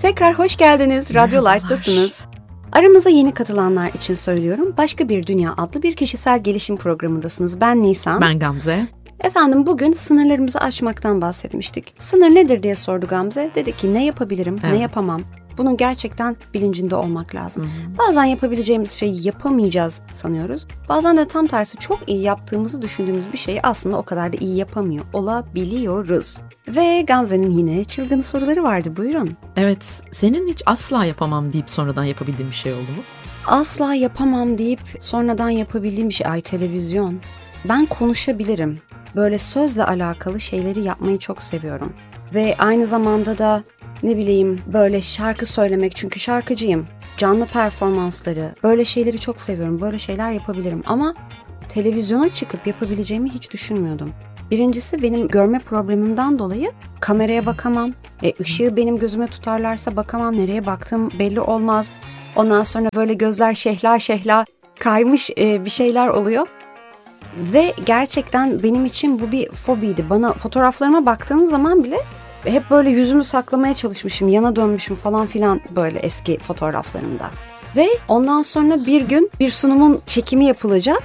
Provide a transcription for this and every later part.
Tekrar hoş geldiniz. Radyo Light'tasınız. Aramıza yeni katılanlar için söylüyorum. Başka Bir Dünya adlı bir kişisel gelişim programındasınız. Ben Nisan. Ben Gamze. Efendim bugün sınırlarımızı aşmaktan bahsetmiştik. Sınır nedir diye sordu Gamze. Dedi ki ne yapabilirim, ne yapamam. Bunun gerçekten bilincinde olmak lazım. Bazen yapabileceğimiz şeyi yapamayacağız sanıyoruz. Bazen de tam tersi çok iyi yaptığımızı düşündüğümüz bir şeyi aslında o kadar da iyi yapamıyor olabiliyoruz. Ve Gamze'nin yine çılgın soruları vardı. Buyurun. Evet, senin hiç asla yapamam deyip sonradan yapabildiğin bir şey oldu mu? Asla yapamam deyip sonradan yapabildiğim bir şey. Ay, televizyon. Ben konuşabilirim. Böyle sözle alakalı şeyleri yapmayı çok seviyorum. Ve aynı zamanda da ne bileyim böyle şarkı söylemek, çünkü şarkıcıyım. Canlı performansları, böyle şeyleri çok seviyorum. Böyle şeyler yapabilirim ama televizyona çıkıp yapabileceğimi hiç düşünmüyordum. Birincisi benim görme problemimden dolayı kameraya bakamam. Işığı benim gözüme tutarlarsa bakamam. Nereye baktığım belli olmaz. Ondan sonra böyle gözler şehla şehla kaymış bir şeyler oluyor. Ve gerçekten benim için bu bir fobiydi. Bana fotoğraflarıma baktığınız zaman bile hep böyle yüzümü saklamaya çalışmışım, yana dönmüşüm falan filan böyle eski fotoğraflarımda. Ve ondan sonra bir gün bir sunumun çekimi yapılacak.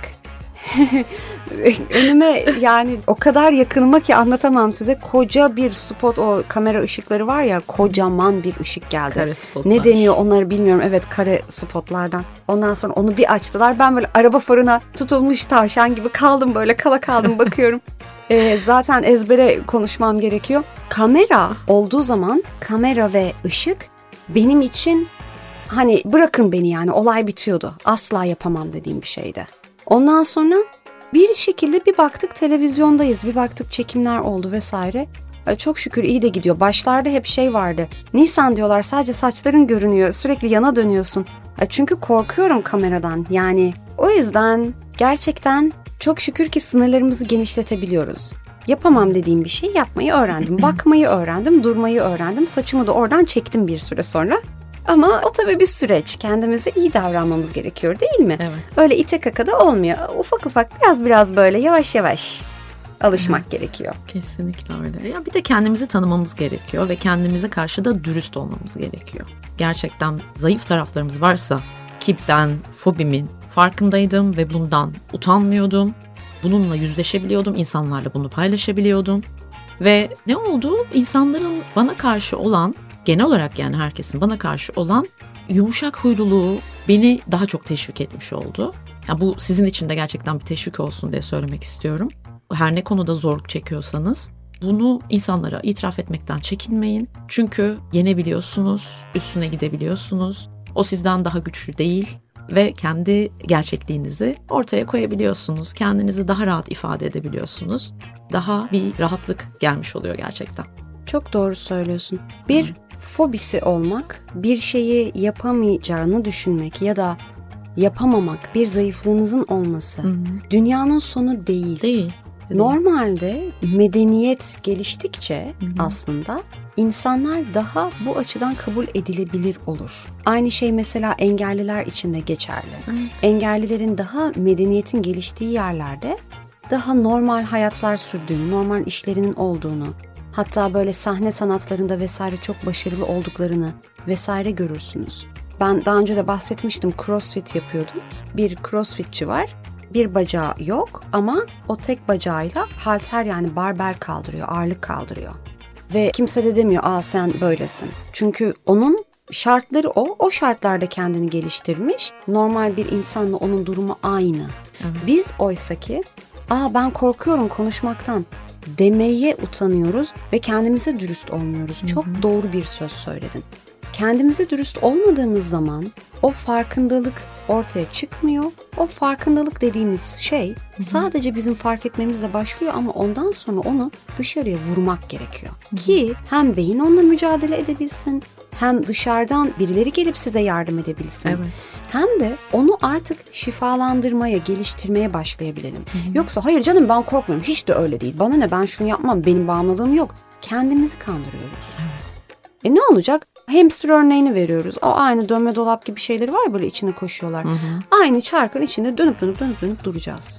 Önüme yani o kadar yakınıma ki anlatamam size. Koca bir spot, o kamera ışıkları var ya, kocaman bir ışık geldi. Kare spotlar. Ne deniyor onları bilmiyorum. Evet, kare spotlardan. Ondan sonra onu bir açtılar. Ben böyle araba farına tutulmuş tavşan gibi kaldım, böyle kala kaldım bakıyorum. Zaten ezbere konuşmam gerekiyor. Kamera olduğu zaman, kamera ve ışık benim için hani bırakın beni, yani olay bitiyordu. Asla yapamam dediğim bir şeydi. Ondan sonra bir şekilde bir baktık televizyondayız, bir baktık çekimler oldu vesaire. Çok şükür iyi de gidiyor. Başlarda hep şey vardı. Nisan diyorlar, sadece saçların görünüyor, sürekli yana dönüyorsun. Çünkü korkuyorum kameradan. Yani o yüzden gerçekten çok şükür ki sınırlarımızı genişletebiliyoruz. Yapamam dediğim bir şey yapmayı öğrendim. Bakmayı öğrendim, durmayı öğrendim. Saçımı da oradan çektim bir süre sonra. Ama o tabii bir süreç. Kendimize iyi davranmamız gerekiyor, değil mi? Evet. Öyle ite kaka da olmuyor. Ufak ufak, biraz böyle yavaş yavaş alışmak gerekiyor. Kesinlikle öyle. Ya bir de kendimizi tanımamız gerekiyor ve kendimize karşı da dürüst olmamız gerekiyor. Gerçekten zayıf taraflarımız varsa, ki ben fobimin farkındaydım ve bundan utanmıyordum. Bununla yüzleşebiliyordum, insanlarla bunu paylaşabiliyordum. Ve ne oldu? İnsanların bana karşı olan, genel olarak yani herkesin bana karşı olan yumuşak huyluluğu beni daha çok teşvik etmiş oldu. Yani bu sizin için de gerçekten bir teşvik olsun diye söylemek istiyorum. Her ne konuda zorluk çekiyorsanız bunu insanlara itiraf etmekten çekinmeyin. Çünkü yenebiliyorsunuz, üstüne gidebiliyorsunuz. O sizden daha güçlü değil ve kendi gerçekliğinizi ortaya koyabiliyorsunuz. Kendinizi daha rahat ifade edebiliyorsunuz. Daha bir rahatlık gelmiş oluyor gerçekten. Çok doğru söylüyorsun. Bir fobisi olmak, bir şeyi yapamayacağını düşünmek ya da yapamamak, bir zayıflığınızın olması dünyanın sonu değil. Değil. Normalde medeniyet geliştikçe aslında insanlar daha bu açıdan kabul edilebilir olur. Aynı şey mesela engelliler için de geçerli. Engellilerin daha medeniyetin geliştiği yerlerde daha normal hayatlar sürdüğünü, normal işlerinin olduğunu, hatta böyle sahne sanatlarında vesaire çok başarılı olduklarını vesaire görürsünüz. Ben daha önce de bahsetmiştim, crossfit yapıyordum. Bir crossfitçi var. Bir bacağı yok ama o tek bacağıyla halter, yani barbell kaldırıyor, ağırlık kaldırıyor. Ve kimse de demiyor, aa sen böylesin. Çünkü onun şartları o şartlarda kendini geliştirmiş. Normal bir insanla onun durumu aynı. Biz oysaki, ben korkuyorum konuşmaktan demeye utanıyoruz ve kendimize dürüst olmuyoruz. Çok doğru bir söz söyledin. Kendimize dürüst olmadığımız zaman o farkındalık ortaya çıkmıyor. O farkındalık dediğimiz şey sadece bizim fark etmemizle başlıyor ama ondan sonra onu dışarıya vurmak gerekiyor. Ki hem beyin onunla mücadele edebilsin, hem dışarıdan birileri gelip size yardım edebilsin. Evet. Hem de onu artık şifalandırmaya, geliştirmeye başlayabilelim. Yoksa hayır canım ben korkmuyorum, hiç de öyle değil. Bana ne, ben şunu yapmam, benim bağımlılığım yok. Kendimizi kandırıyoruz. Evet. Ne olacak? Hamster örneğini veriyoruz. O aynı dönme dolap gibi şeyleri var, böyle içine koşuyorlar. Aynı çarkın içinde dönüp duracağız.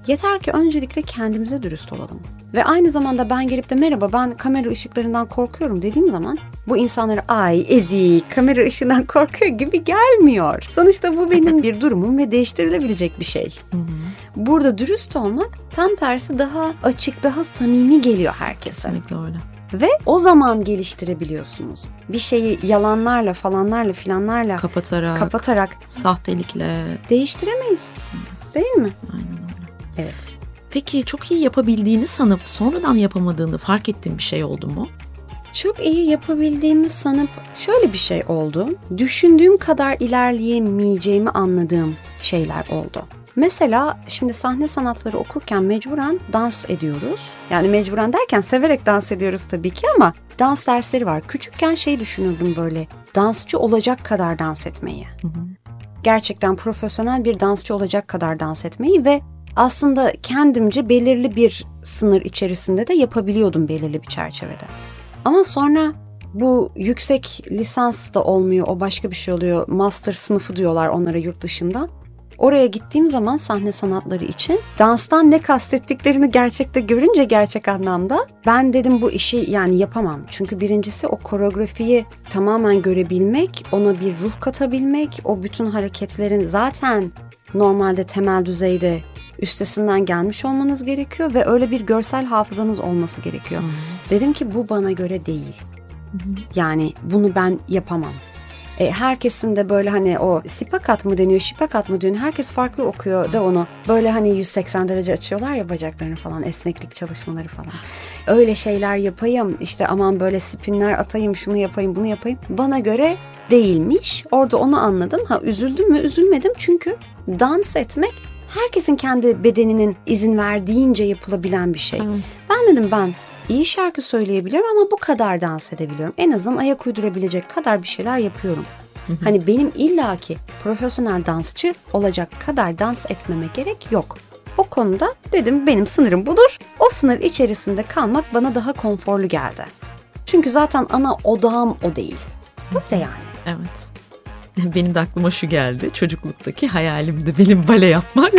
Yeter ki öncelikle kendimize dürüst olalım. Ve aynı zamanda ben gelip de merhaba ben kamera ışıklarından korkuyorum dediğim zaman bu insanlara ay ezik kamera ışığından korkuyor gibi gelmiyor. Sonuçta bu benim bir durumum ve değiştirilebilecek bir şey. Burada dürüst olmak tam tersi daha açık, daha samimi geliyor herkese. Kesinlikle öyle. Ve o zaman geliştirebiliyorsunuz. Bir şeyi yalanlarla falanlarla filanlarla kapatarak sahtelikle değiştiremeyiz. Değil mi? Aynen öyle. Evet. Peki çok iyi yapabildiğini sanıp sonradan yapamadığını fark ettiğin bir şey oldu mu? Çok iyi yapabildiğimi sanıp şöyle bir şey oldu. Düşündüğüm kadar ilerleyemeyeceğimi anladığım şeyler oldu. Mesela şimdi sahne sanatları okurken mecburen dans ediyoruz. Yani mecburen derken severek dans ediyoruz tabii ki ama dans dersleri var. Küçükken düşünürdüm böyle dansçı olacak kadar dans etmeyi. Gerçekten profesyonel bir dansçı olacak kadar dans etmeyi ve aslında kendimce belirli bir sınır içerisinde de yapabiliyordum belirli bir çerçevede. Ama sonra bu yüksek lisans da olmuyor, o başka bir şey oluyor. Master sınıfı diyorlar onlara yurt dışında. Oraya gittiğim zaman sahne sanatları için danstan ne kastettiklerini gerçekte görünce gerçek anlamda ben dedim bu işi yani yapamam. Çünkü birincisi o koreografiyi tamamen görebilmek, ona bir ruh katabilmek, o bütün hareketlerin zaten normalde temel düzeyde üstesinden gelmiş olmanız gerekiyor ve öyle bir görsel hafızanız olması gerekiyor. Dedim ki bu bana göre değil. Yani bunu ben yapamam. Herkesin de böyle hani o sipakat mı deniyor, şipakat mı deniyor, herkes farklı okuyor da onu. Böyle hani 180 derece açıyorlar ya bacaklarını falan, esneklik çalışmaları falan. Öyle şeyler yapayım, işte aman böyle spinler atayım, şunu yapayım, bunu yapayım. Bana göre değilmiş. Orada onu anladım. Üzüldüm mü? Üzülmedim çünkü dans etmek herkesin kendi bedeninin izin verdiğince yapılabilen bir şey. Evet. Ben dedim İyi şarkı söyleyebiliyorum ama bu kadar dans edebiliyorum. En azından ayak uydurabilecek kadar bir şeyler yapıyorum. Hani benim illaki profesyonel dansçı olacak kadar dans etmeme gerek yok. O konuda dedim benim sınırım budur. O sınır içerisinde kalmak bana daha konforlu geldi. Çünkü zaten ana odağım o değil. Böyle yani. Evet. Benim de aklıma şu geldi. Çocukluktaki hayalimdi benim bale yapmak.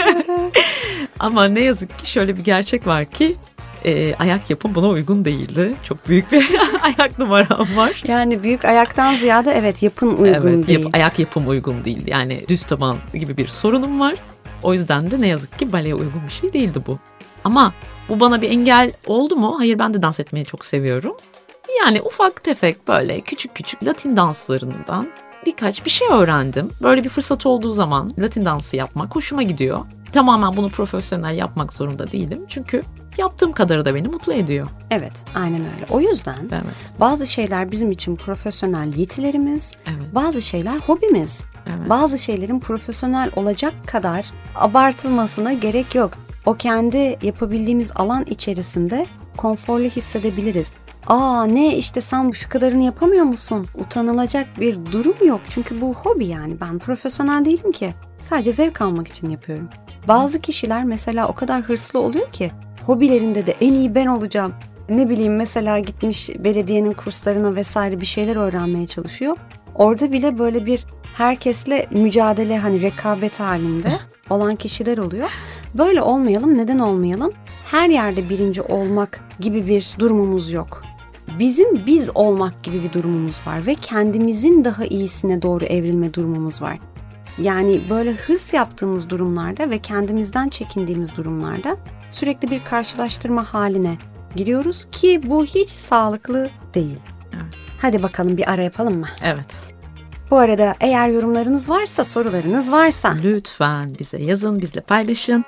Ama ne yazık ki şöyle bir gerçek var ki ayak yapım buna uygun değildi. Çok büyük bir ayak numaram var. Yani büyük ayaktan ziyade evet yapın uygun değil. Ayak yapım uygun değil. Yani düz taban gibi bir sorunum var. O yüzden de ne yazık ki baleye uygun bir şey değildi bu. Ama bu bana bir engel oldu mu? Hayır, ben de dans etmeyi çok seviyorum. Yani ufak tefek böyle küçük küçük Latin danslarından birkaç bir şey öğrendim. Böyle bir fırsat olduğu zaman Latin dansı yapmak hoşuma gidiyor. Tamamen bunu profesyonel yapmak zorunda değilim. Çünkü yaptığım kadarı da beni mutlu ediyor. Evet, aynen öyle. O yüzden bazı şeyler bizim için profesyonel yetilerimiz, bazı şeyler hobimiz. Bazı şeylerin profesyonel olacak kadar abartılmasına gerek yok. O kendi yapabildiğimiz alan içerisinde konforlu hissedebiliriz. Ne işte sen şu kadarını yapamıyor musun? Utanılacak bir durum yok. Çünkü bu hobi yani. Ben profesyonel değilim ki. Sadece zevk almak için yapıyorum. Bazı kişiler mesela o kadar hırslı oluyor ki hobilerinde de en iyi ben olacağım. Ne bileyim mesela gitmiş belediyenin kurslarına vesaire bir şeyler öğrenmeye çalışıyor. Orada bile böyle bir herkesle mücadele hani rekabet halinde olan kişiler oluyor. Böyle olmayalım. Neden olmayalım? Her yerde birinci olmak gibi bir durumumuz yok. Bizim biz olmak gibi bir durumumuz var ve kendimizin daha iyisine doğru evrilme durumumuz var. Yani böyle hırs yaptığımız durumlarda ve kendimizden çekindiğimiz durumlarda sürekli bir karşılaştırma haline giriyoruz ki bu hiç sağlıklı değil. Evet. Hadi bakalım bir ara yapalım mı? Evet. Bu arada eğer yorumlarınız varsa, sorularınız varsa lütfen bize yazın, bizle paylaşın.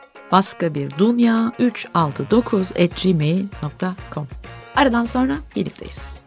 baskabirdunja369@gmail.com. Aradan sonra birlikteyiz.